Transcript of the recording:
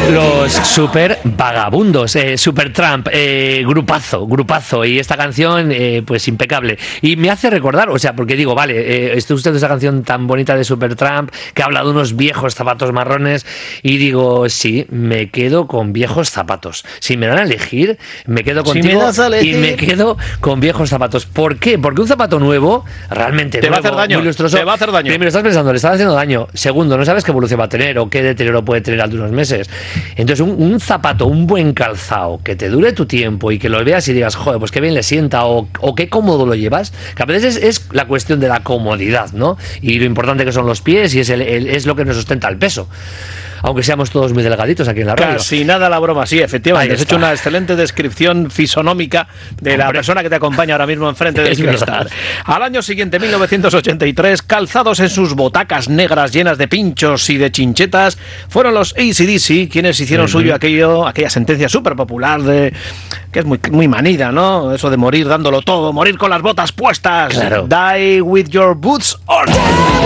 Los super vagabundos, Supertramp, grupazo, y esta canción pues impecable, y me hace recordar, o sea, porque digo, vale, estoy usando esa canción tan bonita de Supertramp que habla de unos viejos zapatos marrones, y digo, sí, me quedo con viejos zapatos. Si me dan a elegir, me quedo contigo, y me quedo con viejos zapatos. ¿Por qué? Porque un zapato nuevo, realmente te nuevo, va a hacer daño, muy lustroso, te va a hacer daño. Primero, estás pensando, le estás haciendo daño. Segundo, no sabes qué evolución va a tener o qué deterioro puede tener al de unos meses. Entonces, un zapato, un buen calzado, que te dure tu tiempo y que lo veas y digas, joder, pues qué bien le sienta o qué cómodo lo llevas, que a veces es la cuestión de la comodidad, ¿no? Y lo importante que son los pies, y es lo que nos sustenta el peso. Aunque seamos todos muy delgaditos aquí en la radio. Casi nada la broma, sí, efectivamente. Has hecho una excelente descripción fisonómica de la persona que te acompaña ahora mismo enfrente del cristal. Al año siguiente, 1983, calzados en sus botacas negras llenas de pinchos y de chinchetas, fueron los AC/DC quienes hicieron suyo aquella sentencia súper popular de que es muy manida, ¿no? Eso de morir dándolo todo, morir con las botas puestas. Claro. Die with your boots on.